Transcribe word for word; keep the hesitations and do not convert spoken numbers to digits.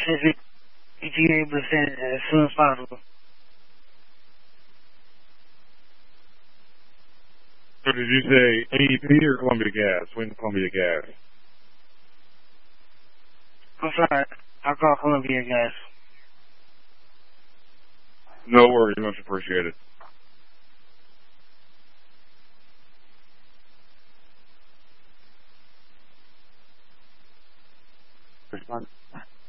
if it, if you're able to send it as soon as possible. So did you say A E P or Columbia Gas? When Columbia Gas? I'm sorry. I call Columbia Gas. No worries. Much appreciated. Respond.